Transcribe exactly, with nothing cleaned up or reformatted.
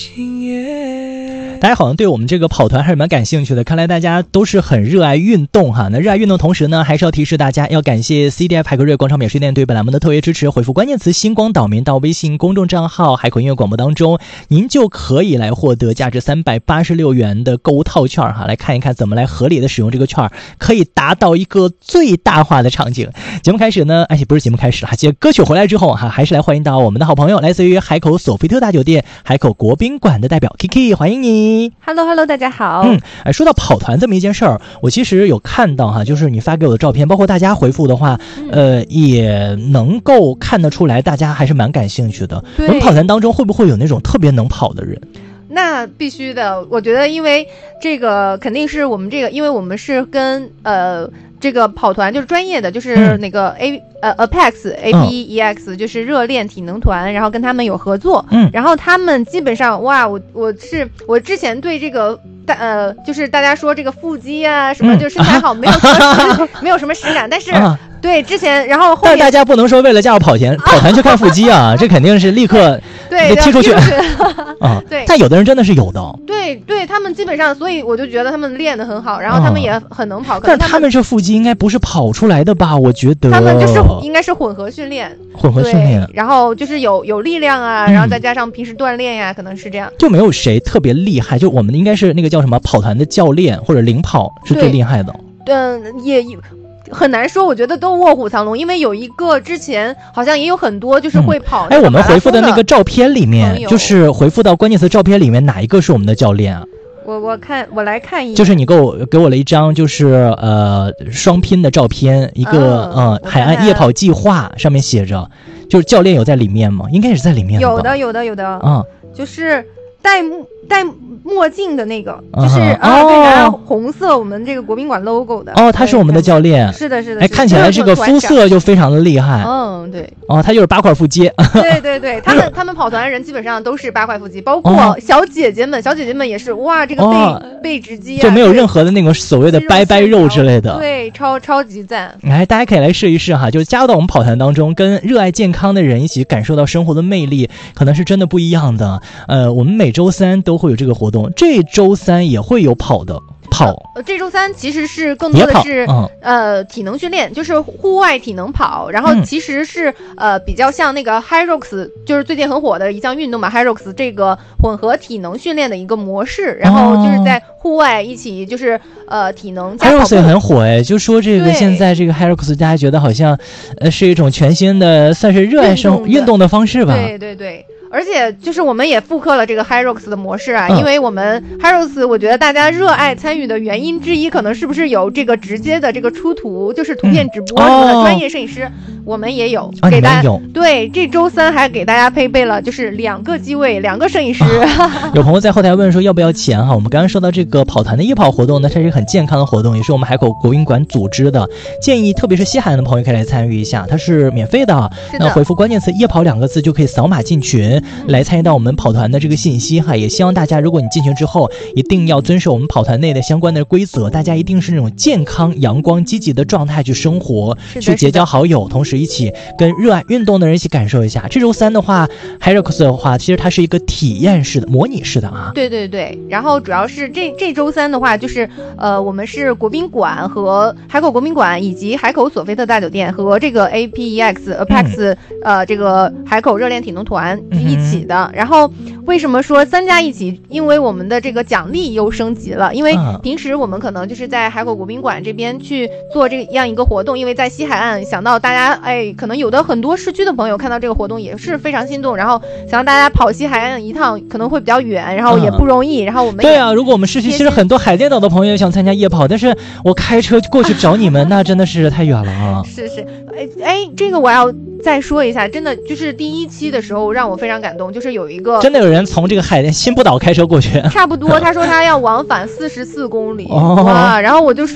大家好像对我们这个跑团还是蛮感兴趣的，看来大家都是很热爱运动哈。那热爱运动同时呢，还是要提示大家要感谢 C D F 海口瑞广场免税店对本栏目的特别支持。回复关键词星光岛民到微信公众账号海口音乐广播当中，您就可以来获得价值三百八十六元的购物套券哈。来看一看怎么来合理的使用这个券，可以达到一个最大化的场景。节目开始呢，而且不是节目开始了，接歌曲回来之后哈，还是来欢迎到我们的好朋友，来自于海口索菲特大酒店海口国宾馆的代表 Kiki， 欢迎你。 Hello Hello， 大家好。 嗯，哎，说到跑团这么一件事儿，我其实有看到哈，就是你发给我的照片，包括大家回复的话，嗯、呃，也能够看得出来，大家还是蛮感兴趣的。我们跑团当中会不会有那种特别能跑的人？ 那必须的，我觉得，因为这个肯定是我们这个，因为我们是跟呃这个跑团就是专业的，就是那个 A、嗯、呃 Apex A P E X、嗯、就是热恋体能团，然后跟他们有合作，嗯，然后他们基本上哇，我我是我之前对这个大呃就是大家说这个腹肌啊什么，嗯、就身材好、啊、没有什么、啊、没有什么实感，但是。啊对，之前然后后面， 但大家不能说为了加入跑团跑团去看腹肌啊，这肯定是立刻对踢出去啊。 对，但有的人真的是有的。 对对，他们基本上，所以我就觉得他们练得很好，然后他们也很能跑。 啊、但他们这腹肌应该不是跑出来的吧？我觉得他们就是应该是混合训练， 混合训练， 然后就是有有力量啊，然后再加上平时锻炼呀、啊嗯，可能是这样。 就没有谁特别厉害，就我们应该是那个叫什么跑团的教练或者领跑是最厉害的。 嗯，也有。很难说，我觉得都卧虎藏龙，因为有一个之前好像也有很多就是会跑、 嗯。哎，我们回复的那个照片里面，就是回复到关键词照片里面，哪一个是我们的教练啊？ 我我看我来看一眼， 就是你给我给我了一张就是呃双拼的照片，一个、嗯、呃海岸夜跑计划上面写着，就是教练有在里面吗？应该也是在里面的。 有的有的有的， 嗯， 就是戴戴墨镜的那个，就是啊，对，拿红色我们这个国宾馆 logo 的。 哦，他是我们的教练。 是的，是的。 哎，看起来这个肤色就非常的厉害。 嗯，对。 哦，他就是八块腹肌。 对对对，他们他们跑团人基本上都是八块腹肌，包括小姐姐们，小姐姐们也是哇，这个背、哦、背直肌啊， 就没有任何的那种所谓的掰掰肉之类的。 对，超超级赞。 哎，大家可以来试一试哈，就加入到我们跑团当中，跟热爱健康的人一起感受到生活的魅力，可能是真的不一样的。呃，我们每周三都会有这个活动。这周三也会有跑的跑、 呃，这周三其实是更多的是、嗯、呃体能训练，就是户外体能跑，然后其实是、嗯、呃比较像那个 HYROX， 就是最近很火的一项运动嘛 ，HYROX 这个混合体能训练的一个模式，然后就是在户外一起就是呃体能加跑步。 HYROX 也很火哎，就说这个现在这个 HYROX 大家觉得好像呃是一种全新的算是热爱生运动的方式吧？ 对对对。而且就是我们也复刻了这个 HYROX 的模式啊、嗯，因为我们 HYROX 我觉得大家热爱参与的原因之一，可能是不是有这个直接的这个出图，就是图片直播什么的、嗯、专业摄影师，我们也有、 哦、 给大家有对，这周三还给大家配备了就是两个机位，两个摄影师。 啊、有朋友在后台问说要不要钱哈？我们刚刚说到这个跑团的夜跑活动呢，它是很健康的活动，也是我们海口国宾馆组织的，建议特别是西海岸的朋友可以来参与一下，它是免费的。那回复关键词夜跑两个字就可以扫码进群、嗯、来参与到我们我们跑团的这个信息哈，也希望大家，如果你进群之后，一定要遵守我们跑团内的相关的规则，大家一定是那种健康、阳光、积极的状态去生活，去结交好友，同时一起跟热爱运动的人一起感受一下。这周三的话 ，HYROX 的话，其实它是一个体验式的、模拟式的啊。 对对对，然后主要是这这周三的话，就是呃，我们是国宾馆和海口国宾馆以及海口索菲特大酒店和这个 A P E X Apex、嗯、呃这个海口热恋体能团一起的，嗯、然后。然后为什么说三家一起？因为我们的这个奖励又升级了。因为平时我们可能就是在海口国宾馆这边去做这样一个活动，因为在西海岸，想到大家哎，可能有的很多市区的朋友看到这个活动也是非常心动，然后想让大家跑西海岸一趟可能会比较远，然后也不容易。嗯、然后我们对啊，如果我们市区其实很多海淀岛的朋友想参加夜跑，但是我开车过去找你们，那真的是太远了啊。 是是，哎哎，这个我要再说一下，真的就是第一期的时候让我非常感动，就是有一个真的有人从这个海淀新不岛开车过去， 差不多，他说他要往返四十四公里，哦、哇，然后我就说。